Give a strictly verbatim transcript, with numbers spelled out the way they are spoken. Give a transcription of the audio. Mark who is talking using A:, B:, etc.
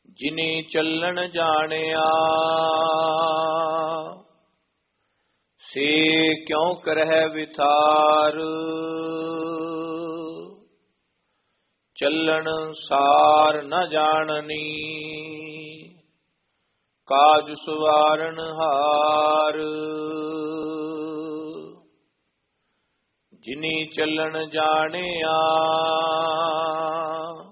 A: ਜਿਨੀ ਚੱਲਣ ਜਾਣਿਆ, ਸੇ ਕਿਉ ਕਰਹਿ ਵਿਥਾਰ। ਚੱਲਣ ਸਾਰ ਨ ਜਾਣਨੀ, ਕਾਜ ਸਵਾਰਨ ਹਾਰ। ਜਿਨੀ ਚੱਲਣ ਜਾਣਿਆ,